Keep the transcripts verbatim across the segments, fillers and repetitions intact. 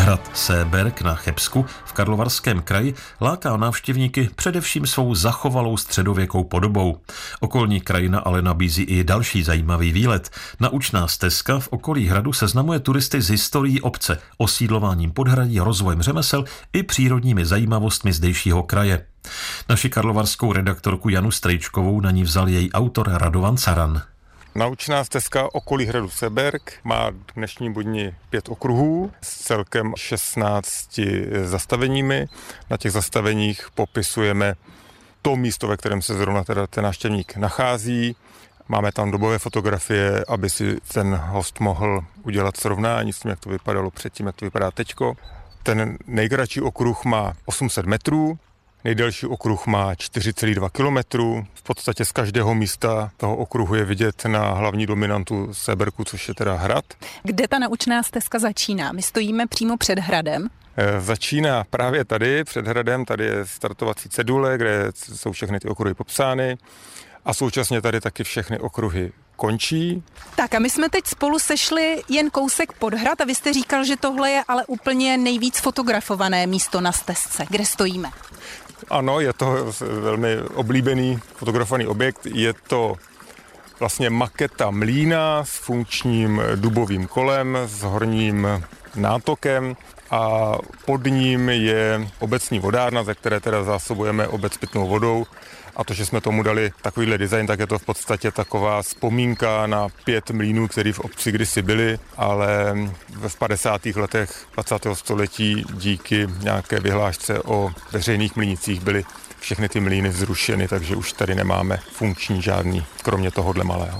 Hrad Seeberg na Chebsku v Karlovarském kraji láká návštěvníky především svou zachovalou středověkou podobou. Okolní krajina ale nabízí i další zajímavý výlet. Naučná stezka v okolí hradu seznamuje turisty s historií obce, osídlováním podhradí, rozvojem řemesel i přírodními zajímavostmi zdejšího kraje. Naši karlovarskou redaktorku Janu Strejčkovou na ní vzal její autor Radovan Caran. Naučná stezka okolí hradu Seeberg má k dnešní dni pět okruhů s celkem šestnácti zastaveními. Na těch zastaveních popisujeme to místo, ve kterém se zrovna teda ten návštěvník nachází. Máme tam dobové fotografie, aby si ten host mohl udělat srovnání s tím, jak to vypadalo předtím, jak to vypadá teďko. Ten nejkratší okruh má osm set metrů, nejdelší okruh má čtyři celá dva kilometru. V podstatě z každého místa toho okruhu je vidět na hlavní dominantu Seebergu, což je teda hrad. Kde ta naučná stezka začíná? My stojíme přímo před hradem. E, začíná právě tady, před hradem. Tady je startovací cedule, kde jsou všechny ty okruhy popsány. A současně tady taky všechny okruhy končí. Tak a my jsme teď spolu sešli jen kousek pod hrad a vy jste říkal, že tohle je ale úplně nejvíc fotografované místo na stezce. Kde stojíme? Ano, je to velmi oblíbený fotografovaný objekt. Je to vlastně maketa mlýna s funkčním dubovým kolem, s horním nátokem a pod ním je obecní vodárna, ze které teda zásobujeme obec pitnou vodou. A to, že jsme tomu dali takovýhle design, tak je to v podstatě taková vzpomínka na pět mlýnů, které v obci kdysi byly, ale v padesátých letech dvacátého století díky nějaké vyhlášce o veřejných mlýnicích byly všechny ty mlýny zrušeny, takže už tady nemáme funkční žádný, kromě tohohle malého.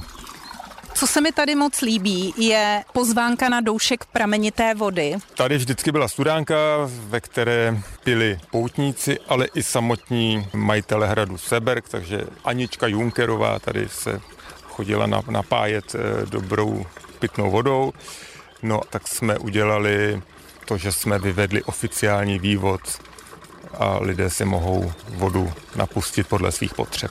Co se mi tady moc líbí, je pozvánka na doušek pramenité vody. Tady vždycky byla studánka, ve které pili poutníci, ale i samotní majitele hradu Seeberg, takže Anička Junkerová tady se chodila napájet dobrou pitnou vodou. No tak jsme udělali to, že jsme vyvedli oficiální vývod a lidé si mohou vodu napustit podle svých potřeb.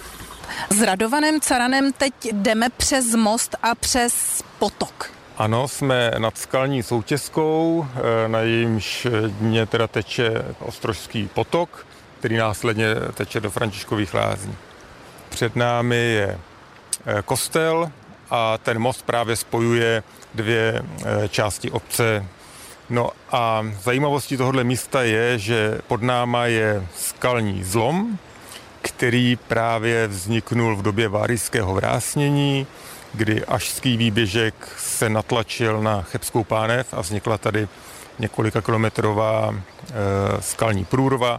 S Radovanem Caranem teď jdeme přes most a přes potok. Ano, jsme nad skalní soutěskou, na jejímž dně teda teče Ostrožský potok, který následně teče do Františkových lázní. Před námi je kostel a ten most právě spojuje dvě části obce. No a zajímavostí tohoto místa je, že pod náma je skalní zlom, který právě vzniknul v době Várijského vrásnění, kdy ašský výběžek se natlačil na Chebskou pánev a vznikla tady několika kilometrová e, skalní průrva.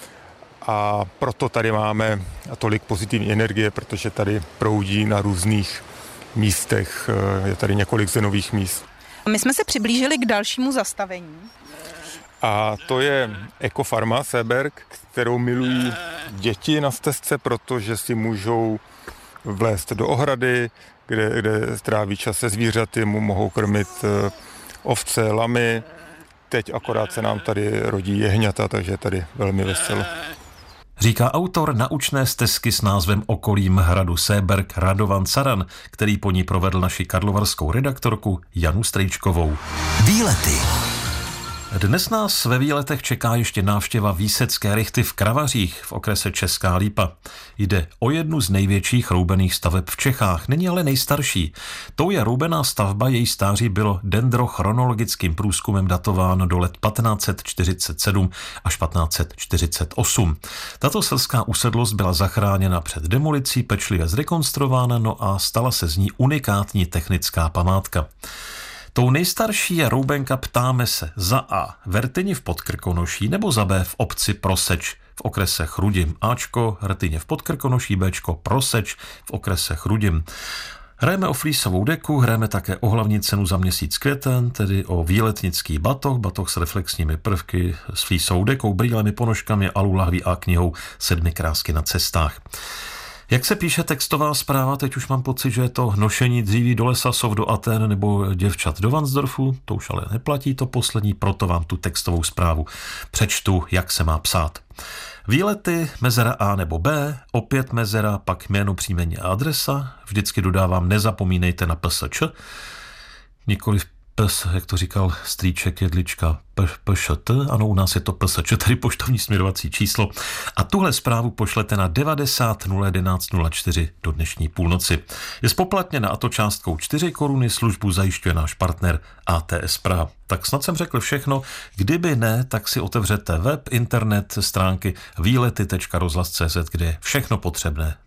A proto tady máme tolik pozitivní energie, protože tady proudí na různých místech, je tady několik zenových míst. My jsme se přiblížili k dalšímu zastavení. A to je ekofarma Seeberg, kterou milují děti na stezce, protože si můžou vlézt do ohrady, kde, kde stráví čas se zvířaty, mu mohou krmit ovce, lamy. Teď akorát se nám tady rodí jehňata, takže je tady velmi veselo. Říká autor naučné stezky s názvem Okolím hradu Seeberg Radovan Caran, který po ní provedl naši karlovarskou redaktorku Janu Strejčkovou. Výlety. Dnes nás ve výletech čeká ještě návštěva Výsecké rychty v Kravařích v okrese Česká Lípa. Jde o jednu z největších roubených staveb v Čechách, není ale nejstarší. Tou je roubená stavba, její stáří bylo dendrochronologickým průzkumem datováno do let patnáct set čtyřicet sedm až patnáct set čtyřicet osm. Tato selská usedlost byla zachráněna před demolicí, pečlivě zrekonstruována, no a stala se z ní unikátní technická památka. Tou nejstarší je roubenka Ptáme se za A v Rtyni v Podkrkonoší nebo za B v obci Proseč v okrese Chrudim. Ačko Rtyně v Podkrkonoší, Bčko Proseč v okrese Chrudim. Hrajeme o flísovou deku, hrajeme také o hlavní cenu za měsíc květen, tedy o výletnický batoh, batoh s reflexními prvky, s flísovou dekou, brýlemi, ponožkami, alulahví a knihou Sedmi krásky na cestách. Jak se píše textová zpráva, teď už mám pocit, že je to nošení dříví do lesa, sov do Aten nebo děvčat do Vansdorfu, to už ale neplatí to poslední, proto vám tu textovou zprávu přečtu, jak se má psát. Výlety, mezera A nebo B, opět mezera, pak jméno, příjmení a adresa, vždycky dodávám, nezapomínejte na P S Č, nikoliv pes, jak to říkal strýček Jedlička, pšt, ano, u nás je to psč, tedy poštovní směrovací číslo. A tuhle zprávu pošlete na devadesát nula jedenáct nula čtyři do dnešní půlnoci. Je spoplatněna, a to částkou čtyři koruny, službu zajišťuje náš partner A T S Praha. Tak snad jsem řekl všechno. Kdyby ne, tak si otevřete web, internet, stránky výlety tečka rozhlas tečka cé zet, kde je všechno potřebné